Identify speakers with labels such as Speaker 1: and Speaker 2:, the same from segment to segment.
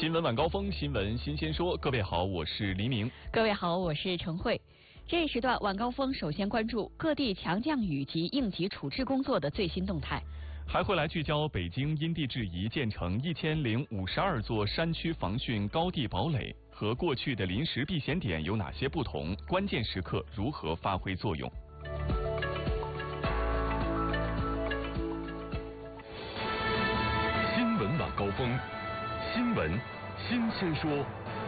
Speaker 1: 新闻晚高峰，新闻新鲜说。各位好，我是黎明。
Speaker 2: 各位好，我是陈慧。这一时段晚高峰首先关注各地强降雨及应急处置工作的最新动态，
Speaker 1: 还会来聚焦北京因地制宜建成1052座山区防汛高地堡垒和过去的临时避险点有哪些不同，关键时刻如何发挥作用。
Speaker 3: 新闻晚高峰，新闻新鲜说。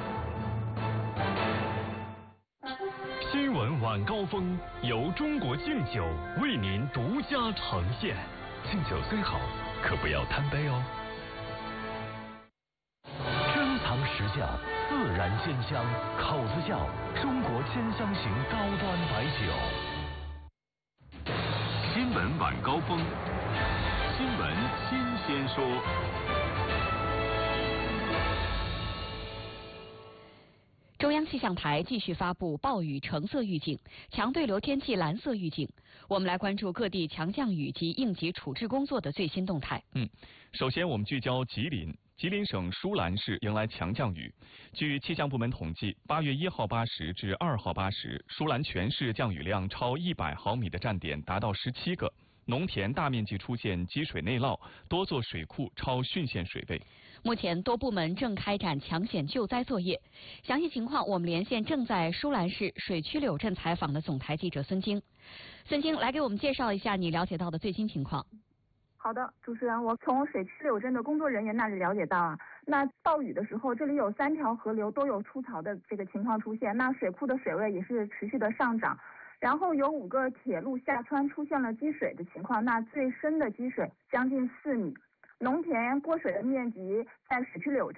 Speaker 3: 新闻晚高峰由中国敬酒为您独家呈现。敬酒虽好，可不要贪杯哦。珍藏实窖，自然鲜香，口子窖，中国千香型高端白酒。新闻晚高峰，新闻新鲜说。
Speaker 2: 中央气象台继续发布暴雨橙色预警，强对流天气蓝色预警。我们来关注各地强降雨及应急处置工作的最新动态。
Speaker 1: 首先我们聚焦吉林。吉林省舒兰市迎来强降雨。据气象部门统计，8月1号8时至2号8时，舒兰全市降雨量超100毫米的站点达到17个，农田大面积出现积水内涝，多座水库超汛限水位。
Speaker 2: 目前多部门正开展抢险救灾作业。详细情况，我们连线正在舒兰市水曲柳镇采访的总台记者孙晶。孙晶，来给我们介绍一下你了解到的最新情况。
Speaker 4: 好的，主持人，我从水曲柳镇的工作人员那里了解到那暴雨的时候，这里有3条河流都有出槽的这个情况出现，那水库的水位也是持续的上涨，然后有5个铁路下穿出现了积水的情况，那最深的积水将近4米，农田过水的面积在水曲柳镇